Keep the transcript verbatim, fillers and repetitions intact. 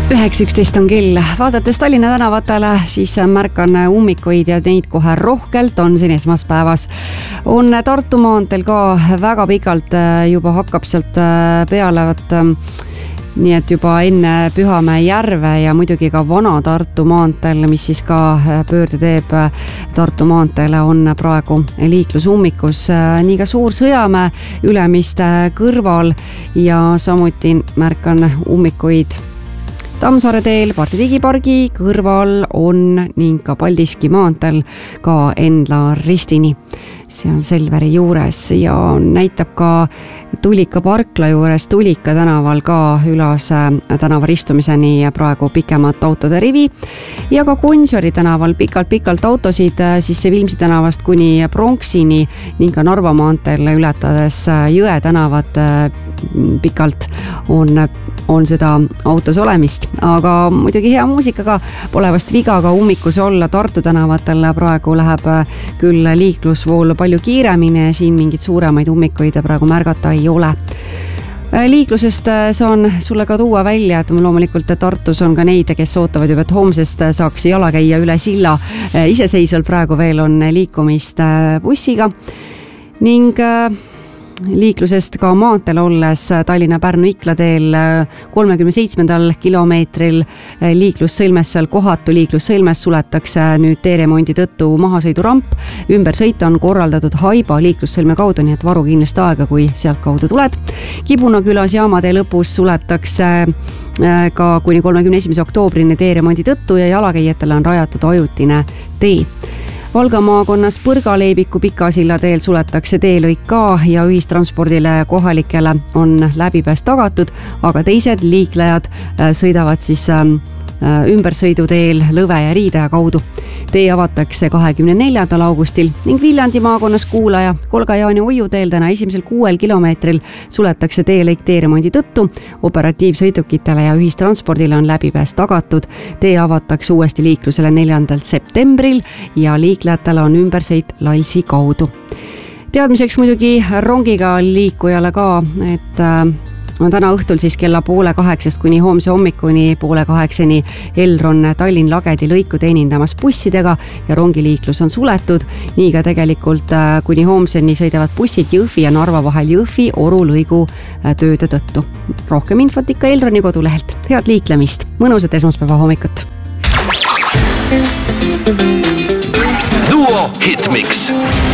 üheksa üksteist on kell. Vaadates Tallinna tänavatele, siis märkan ummikuid ja neid kohe rohkelt on siin esmaspäevas. On Tartu maanteel ka väga pikalt juba hakkab sealt peale, võt, nii et juba enne Pühamäe järve ja muidugi ka Vana Tartu maanteel, mis siis ka pöörde teeb Tartu maanteele, on praegu liiklusummikus. Nii ka Suur Sõjamäe Ülemiste kõrval ja samuti märkan ummikuid Tammsaare teel, Pardi digipargi kõrval on ning ka Paldiski maanteel ka Endla ristini. See on Selveri juures ja näitab ka Tulika parkla juures Tulika tänaval ka ülas tänava ristumiseni praegu pikemat autode rivi ja ka Gonsiori tänaval pikalt-pikalt autosid siis Vilmsi tänavast kuni Pronksini ning ka Narva maanteel ületades Jõe tänavat pikalt on, on seda autos olemist, aga muidugi hea muusikaga pole vast viga ka ummikus olla. Tartu tänavatel praegu läheb küll liiklusvool palju kiiremini ja siin mingid suuremaid ummikuid praegu märgata ei ole. Liiklusest saan sulle ka tuua välja, et loomulikult Tartus on ka neid, kes ootavad juba, et homsest saaks jala käia üle silla. Iseseisvalt praegu veel on liikumist bussiga ning liiklusest ka maanteel olles Tallinna-Pärnu-Ikla teel kolmekümne seitsmendal kilomeetril liiklussõlmes, seal kohatu liiklussõlmes suletakse nüüd teeremondi tõttu mahasõiduramp. Ümber sõita on korraldatud Haiba liiklussõlme kaudu, nii et varu kindlasti aega, kui sealt kaudu tuled. Kibuna külas jaamatee lõpus suletakse ka kuni kolmekümne esimese oktoobrini teeremondi tõttu ja jalakäijatele on rajatud ajutine tee. Valga maakonnas Põrga-Leibiku Pikasilla teel suletakse teelõik ka ja ühistranspordile kohalikele on läbipääs tagatud, aga teised liiklejad sõidavad siis ümbersõiduteel Lõve ja Riidaja kaudu. Tee avatakse kahekümne neljandal augustil ning Viljandi maakonnas Kuulaja Kolga-Jaani Oiu teel täna esimesel kuuel kilomeetril suletakse teelõik teeremondi tõttu. Operatiivsõidukitele ja ühistranspordile on läbipääs tagatud. Tee avatakse uuesti liiklusele neljandal septembril ja liiklejatele on ümbersõit Lalsi kaudu. Teadmiseks muidugi rongiga liikujale ka, et on täna õhtul siis kella poole kaheksast kuni hoomse hommikuni poole kaheksani Elron Tallinn-Lagedi lõiku teenindamas bussidega ja rongiliiklus on suletud. Nii ka tegelikult kuni hoomseni sõidavad bussid Jõhvi ja Narva vahel Jõhvi Oru lõigu tööde tõttu. Rohkem infot ikka Elroni kodulehelt. Head liiklemist, mõnusat esmaspäeva hommikut. Duo Hitmix.